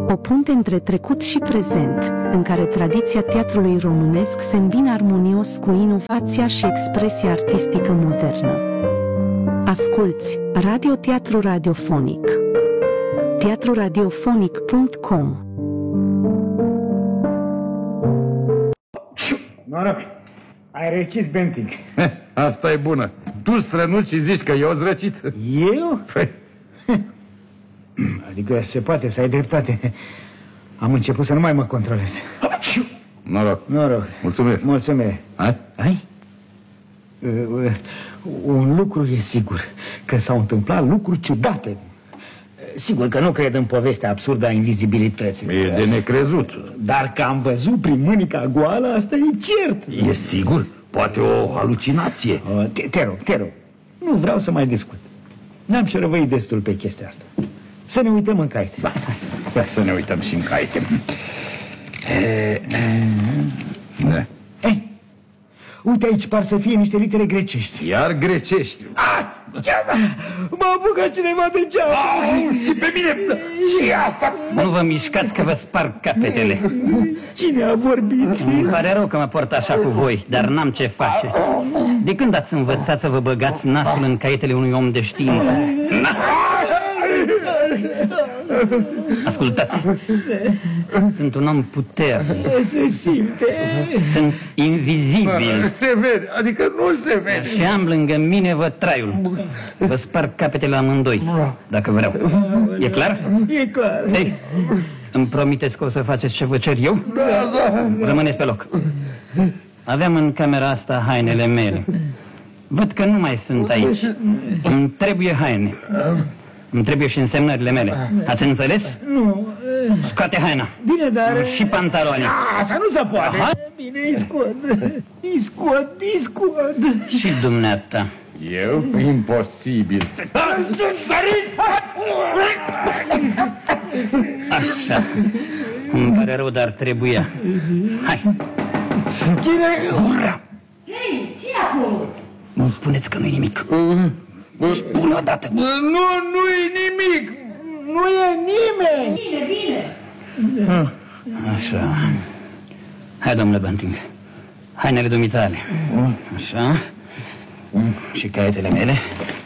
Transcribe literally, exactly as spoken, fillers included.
O punte între trecut și prezent, în care tradiția teatrului românesc se îmbină armonios cu inovația și expresia artistică modernă. Asculți Radio-Teatru Radiofonic. teatru radiofonic punct com. Noroc, ai răcit, Benting. Asta e bună. Tu strănuți și zici că eu-s răcit? Eu? Păi. Adică se poate să ai dreptate. Am început să nu mai mă controlez. Noroc. Noroc. Mulțumesc. Mulțumesc. Ai? Ai? Uh, uh, un lucru e sigur, că s-au întâmplat lucruri ciudate. Sigur că nu cred în povestea absurdă a invizibilității. E de necrezut. Dar că am văzut prin mânica goală, asta e cert. E sigur? Poate o halucinație. Te, te rog, te rog. Nu vreau să mai discut. N-am șerăvăit destul pe chestia asta. Să ne uităm în caite. Ba, ba, să ne uităm și în caite. E, da. Eh, uite aici, par să fie niște litere grecești. Iar grecești. Ah, m-a apucat cineva de geam. Ah, și pe mine. Și asta. Nu vă mișcați că vă sparg capetele. Cine a vorbit? Îmi pare rău că mă port așa cu voi, dar n-am ce face. De când ați învățat să vă băgați nasul în caietele unui om de știință? Ascultați, sunt un om puternic. Se simte. Sunt invizibil. Se vede, adică nu se vede. Și am lângă mine vătraiul. Vă sparg capetele amândoi, dacă vreau. E clar? E clar. Ei, îmi promiteți că o să faceți ce vă cer eu? Da, da. Rămâneți pe loc. Aveam în camera asta hainele mele. Văd că nu mai sunt aici. Îmi trebuie haine. Îmi trebuie și însemnările mele. Ați înțeles? Nu. Scoate haina. Bine, dar... Și pantaloni. Asta nu se poate. Aha. Bine, îi scot. Îi scot, îi scot. Și dumneata. Eu? Imposibil. Așa. Îmi pare rău, dar trebuia. Hai. Cine? Gura. Hei, ce e acolo? Nu spuneți că nu-i nimic. Spune odată. Nu, nu-i nimic. Nu e nimeni. Bine, bine. Așa. Hai, domnule Bunting. Hainele dumitale. Așa. Și caietele mele.